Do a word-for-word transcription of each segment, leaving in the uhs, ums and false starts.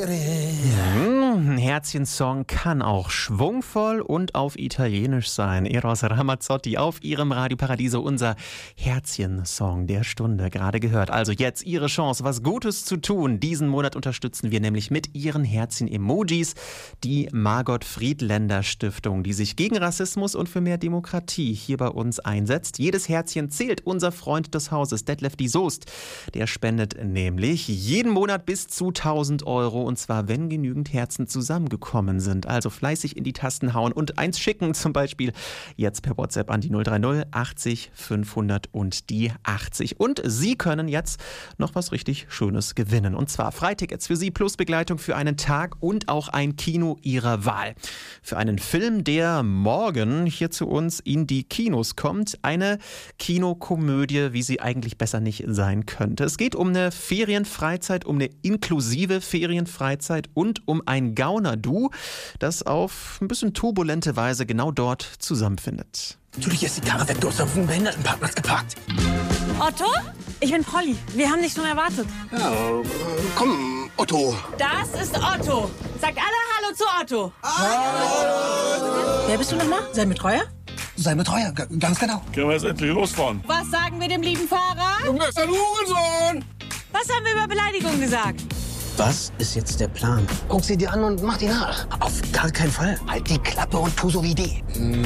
Ein Herzchen-Song kann auch schwungvoll und auf Italienisch sein. Eros Ramazzotti auf ihrem Radio Paradiso, unser Herzchen-Song der Stunde, gerade gehört. Also jetzt Ihre Chance, was Gutes zu tun. Diesen Monat unterstützen wir nämlich mit Ihren Herzchen-Emojis die Margot Friedländer Stiftung, die sich gegen Rassismus und für mehr Demokratie hier bei uns einsetzt. Jedes Herzchen zählt. Unser Freund des Hauses, Detlef die Soest, der spendet nämlich jeden Monat bis zu tausend Euro, und zwar, wenn genügend Herzen zusammengekommen sind. Also fleißig in die Tasten hauen und eins schicken, zum Beispiel jetzt per WhatsApp an die null drei null achtzig fünfhundert und die achtzig. Und Sie können jetzt noch was richtig Schönes gewinnen. Und zwar Freitickets für Sie plus Begleitung für einen Tag und auch ein Kino Ihrer Wahl. Für einen Film, der morgen hier zu uns in die Kinos kommt. Eine Kinokomödie, wie sie eigentlich besser nicht sein könnte. Es geht um eine Ferienfreizeit, um eine inklusive Ferienfreizeit und um ein Gauner-Du, das auf ein bisschen turbulente Weise genau dort zusammenfindet. Natürlich ist die Karre weg, du hast auf dem Behindertenparkplatz geparkt. Otto? Ich bin Polly. Wir haben dich schon erwartet. Ja, komm, Otto. Das ist Otto. Sagt alle Hallo zu Otto. Hallo. Wer bist du nochmal? Sein Betreuer? Sein Betreuer, g- ganz genau. Können wir jetzt endlich losfahren? Was sagen wir dem lieben Fahrer? Du bist ein Hurensohn. Was haben wir über Beleidigung gesagt? Was ist jetzt der Plan? Guck sie dir an und mach die nach. Auf gar keinen Fall. Halt die Klappe und tu so wie die.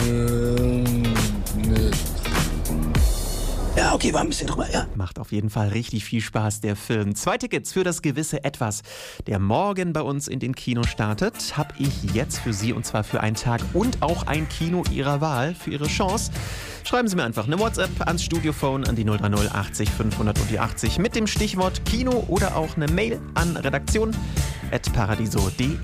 Ja, okay, war ein bisschen drüber, ja. Macht auf jeden Fall richtig viel Spaß, der Film. Zwei Tickets für das gewisse Etwas, der morgen bei uns in den Kinos startet, habe ich jetzt für Sie, und zwar für einen Tag und auch ein Kino Ihrer Wahl für Ihre Chance. Schreiben Sie mir einfach eine WhatsApp ans Studiophone an die null drei null achtzig fünfhundert und die achtzig mit dem Stichwort Kino oder auch eine Mail an redaktion at paradiso punkt de.